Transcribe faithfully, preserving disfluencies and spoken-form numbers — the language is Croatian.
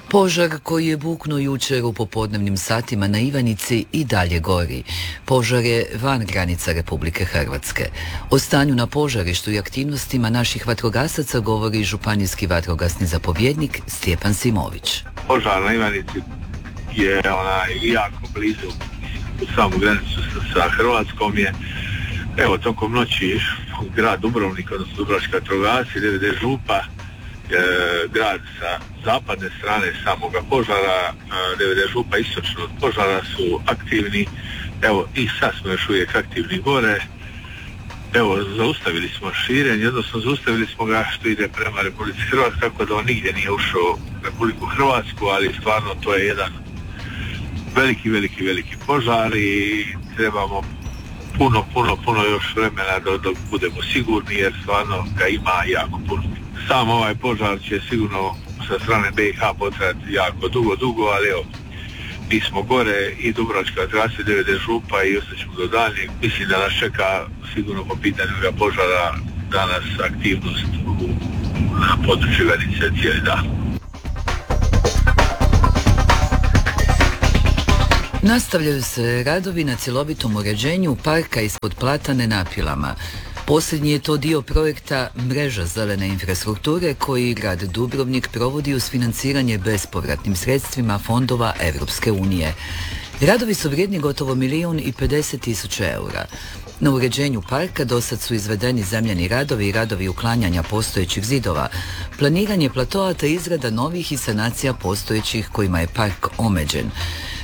Požar koji je buknuo jučer u popodnevnim satima na Ivanici i dalje gori. Požar je van granica Republike Hrvatske. O stanju na požarištu i aktivnostima naših vatrogasaca govori županijski vatrogasni zapovjednik Stjepan Simović. Požar na Ivanici je onaj jako blizu u samu granicu sa, sa Hrvatskom je. Evo, tokom noći grad Dubrovnik, odnosno Dubrovački vatrogasci, D V D Župa, E, grad sa zapadne strane samoga požara, D V D Župa istočno od požara su aktivni. Evo, i sad smo još uvijek aktivni gore. Evo, zaustavili smo širenje, odnosno zaustavili smo ga što ide prema Republici Hrvatskoj, tako da on nigdje nije ušao u Republiku Hrvatsku, ali stvarno to je jedan veliki, veliki, veliki požar i trebamo puno, puno, puno još vremena dok, dok budemo sigurni, jer stvarno ga ima jako puno. Sam ovaj požar će sigurno sa strane B i H potrajati jako dugo, dugo, ali evo, mi smo gore i Dubrovačka vatrogasci, D V D Župa i ostaćemo do daljnjeg. Mislim da nas čeka sigurno po pitanju ovoga požara danas aktivnost u, na području Ivanice cijeli dan. Nastavljaju se radovi na cjelovitom uređenju parka ispod Platane na Pilama. Posljednji je to dio projekta Mreža zelene infrastrukture koji grad Dubrovnik provodi uz financiranje bespovratnim sredstvima fondova Europske unije. Radovi su vrijedni gotovo milijun i pedeset tisuća eura. Na uređenju parka dosad su izvedeni zemljani radovi i radovi uklanjanja postojećih zidova, planiranje platoa te izrada novih i sanacija postojećih kojima je park omeđen.